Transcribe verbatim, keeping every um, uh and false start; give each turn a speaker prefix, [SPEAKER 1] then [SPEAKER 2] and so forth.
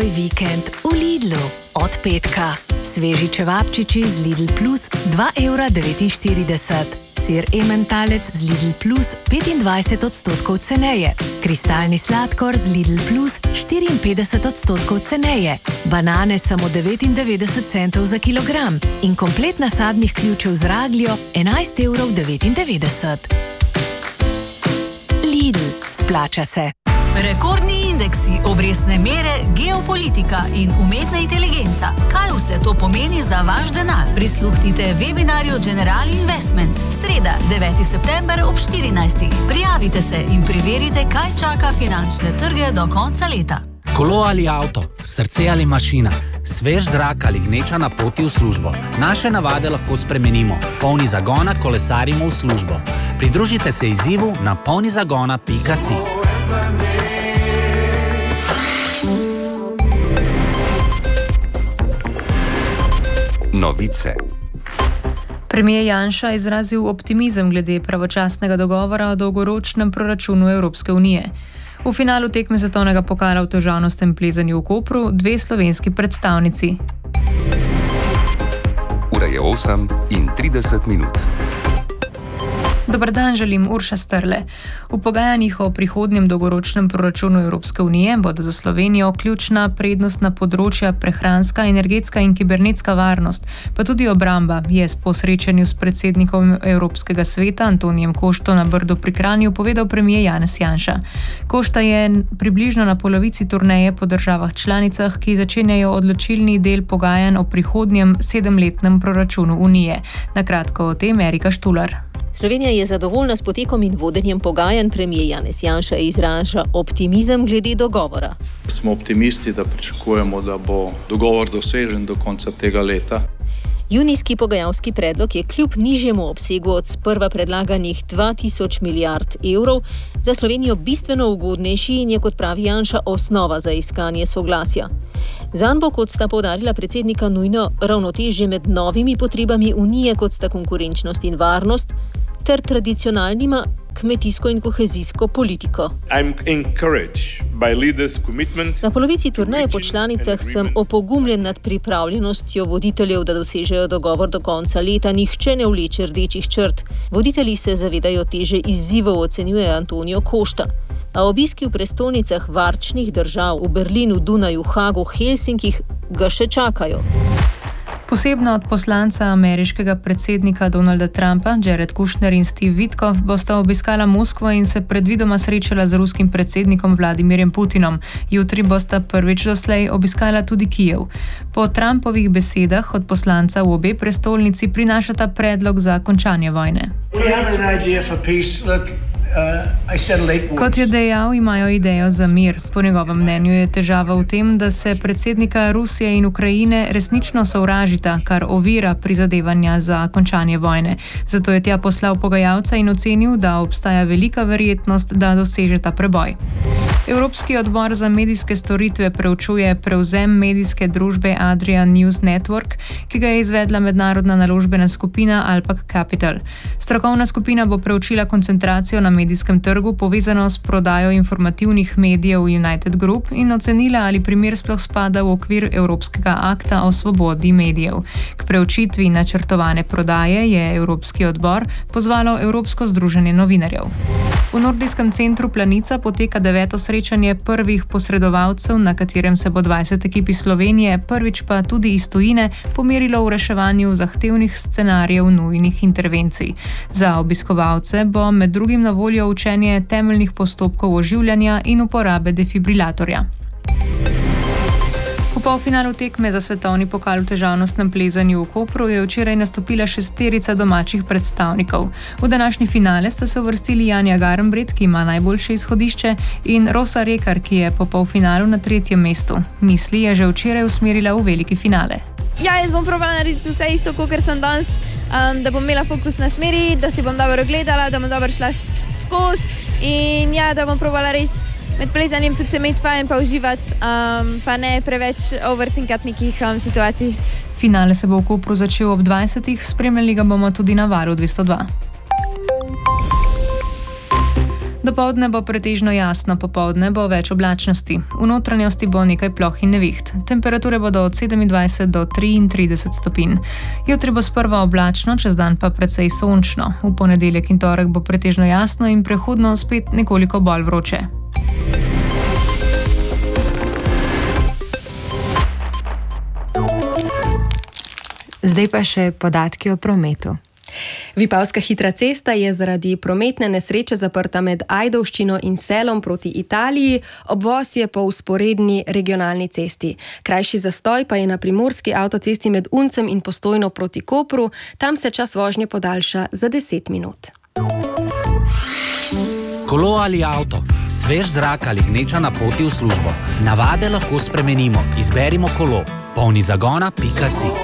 [SPEAKER 1] svoj vikend v Lidlu. Od petka. Sveži čevapčiči z Lidl Plus dva evra devetinštirideset. Sir ementalec z Lidl Plus petindvajset odstotkov ceneje. Kristalni sladkor z Lidl Plus štiriinpetdeset odstotkov ceneje. Banane samo devetindevetdeset centov za kilogram. In komplet nasadnih ključev z ragljo enajst evrov devetindevetdeset. Lidl, splača se.
[SPEAKER 2] Rekordni indeksi, obrestne mere, geopolitika in umetna inteligenca. Kaj vse to pomeni za vaš denar? Prisluhnite webinarju General Investments, sreda, deveti september ob štirinajstih. Prijavite se in preverite, kaj čaka finančne trge do konca leta.
[SPEAKER 3] Kolo ali avto, srce ali mašina, svež zrak ali gneča na poti v službo. Naše navade lahko spremenimo. Polni zagona kolesarimo v službo. Pridružite se izzivu na polnizagona pika si.
[SPEAKER 4] Novice.
[SPEAKER 5] Premier Janša je izrazil optimizem glede pravočasnega dogovora o dolgoročnem proračunu Evropske unije. V finalu tekme svetovnega pokala v težavnostnem plezanju v Kopru dve slovenski predstavnici.
[SPEAKER 4] Ura je osem in trideset minut.
[SPEAKER 5] Dobar dan, želim Urša Strle. V pogajanjih o prihodnjem dolgoročnem proračunu Evropske unije bodo za Slovenijo ključna prednostna področja prehranska, energetska in kibernetska varnost, pa tudi obramba, je po srečanju s predsednikom Evropskega sveta Antonijem Košto na Brdu pri Kranju povedal premier Janez Janša. Košta je približno na polovici turneje po državah članicah, ki začenjajo odločilni del pogajanj o prihodnjem sedemletnem proračunu Unije. Na kratko o tem Erika Štular.
[SPEAKER 6] Slovenija je zadovoljna s potekom in vodenjem pogajanj. Premier Janez Janša izraža optimizem glede dogovora.
[SPEAKER 7] Smo optimisti, da pričakujemo, da bo dogovor dosežen do konca tega leta.
[SPEAKER 6] Junijski pogajalski predlog je kljub nižjemu obsegu od sprva predlaganih dva tisoč milijard evrov za Slovenijo bistveno ugodnejši in je, kot pravi Janša, osnova za iskanje soglasja. Zanj bo, kot sta poudarila predsednika, nujno ravnotežje med novimi potrebami Unije, kot sta konkurenčnost in varnost, ter tradicionalnima kmetijsko in kohezijsko politiko. Na polovici turneje po članicah sem opogumljen nad pripravljenostjo voditeljev, da dosežejo dogovor do konca leta. Nihče ne vleče rdečih črt. Voditelji se zavedajo teže izzivov, ocenjuje Antonijo Košta. A obiski v prestolnicah varčnih držav v Berlinu, Dunaju, Hagu, Helsinkih ga še čakajo.
[SPEAKER 5] Posebno od poslanca ameriškega predsednika Donalda Trumpa, Jared Kushner in Steve Witkoff, bosta obiskala Moskvo in se predvidoma srečala z ruskim predsednikom Vladimirjem Putinom. Jutri bosta prvič doslej obiskala tudi Kijev. Po Trumpovih besedah od poslanca v obe prestolnici prinašata predlog za končanje vojne. Kot je dejal, imajo idejo za mir. Po njegovem mnenju je težava v tem, da se predsednika Rusije in Ukrajine resnično sovražita, kar ovira prizadevanja za končanje vojne. Zato je tja poslal pogajalca in ocenil, da obstaja velika verjetnost, da dosežeta preboj. Evropski odbor za medijske storitve preučuje prevzem medijske družbe Adria News Network, ki ga je izvedla mednarodna naložbena skupina Alpac Capital. Strokovna skupina bo preučila koncentracijo na medijskem trgu povezano s prodajo informativnih medijev United Group in ocenila, ali primer sploh spada v okvir Evropskega akta o svobodi medijev. K preučitvi načrtovane prodaje je Evropski odbor pozvalo Evropsko združenje novinarjev. V Nordijskem centru Planica poteka deveto srečanje prvih posredovalcev, na katerem se bo dvajset ekip iz Slovenije, prvič pa tudi iz tujine, pomerilo v reševanju zahtevnih scenarijev nujnih intervencij. Za obiskovalce bo med drugim na voljo učenje temeljnih postopkov oživljanja in uporabe defibrilatorja. V polfinalu tekme za svetovni pokal v težavnostnem plezanju v Kopru je včeraj nastopila šesterica domačih predstavnikov. V današnji finale sta se uvrstili Janja Garnbret, ki ima najboljše izhodišče, in Rosa Rekar, ki je po polfinalu na tretjem mestu. Misli je že včeraj usmerila v veliki finale.
[SPEAKER 8] Ja, jaz bom probala narediti vse isto, kot sem danes, um, da bom imela fokus na smeri, da si bom dobro gledala, da bom dobro šla skozi in ja, da bom probala res med plezanjem tudi se imeti fajn pa uživati, um, pa ne preveč overthinkati nekih um, situacij.
[SPEAKER 5] Finale se bo v Kopru začel ob dvajsetih, spremljali ga bomo tudi na Varu dvesto dva. Dopoldne bo pretežno jasno, popoldne bo več oblačnosti. V notranjosti bo nekaj ploh in neviht. Temperature bodo od sedemindvajset do triintrideset stopinj. Jutri bo sprva oblačno, čez dan pa precej sončno. V ponedeljek in torek bo pretežno jasno in prehodno spet nekoliko bolj vroče.
[SPEAKER 9] Zdaj pa še podatki o prometu.
[SPEAKER 10] Vipavska hitra cesta je zaradi prometne nesreče zaprta med Ajdovščino in Selom proti Italiji, obvoz je po vzporedni regionalni cesti. Krajši zastoj pa je na primorski avtocesti med Uncem in Postojno proti Kopru, tam se čas vožnje podaljša za deset minut.
[SPEAKER 3] Kolo ali avto, svež zrak ali gneča na poti v službo. Navade lahko spremenimo, izberimo kolo. polni zagona pika si.